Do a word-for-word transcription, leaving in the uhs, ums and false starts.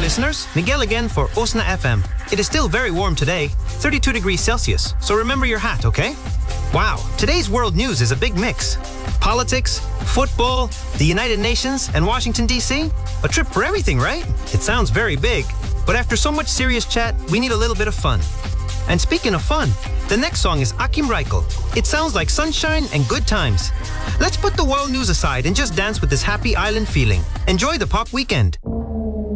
listeners, Miguel again for Osna F M. It is still very warm today, thirty-two degrees Celsius, so remember your hat, okay? Wow, today's world news is a big mix. Politics, football, the United Nations, and Washington, D C? A trip for everything, right? It sounds very big, but after so much serious chat, we need a little bit of fun. And speaking of fun, the next song is Akim Reichel. It sounds like sunshine and good times. Let's put the world news aside and just dance with this happy island feeling. Enjoy the pop weekend.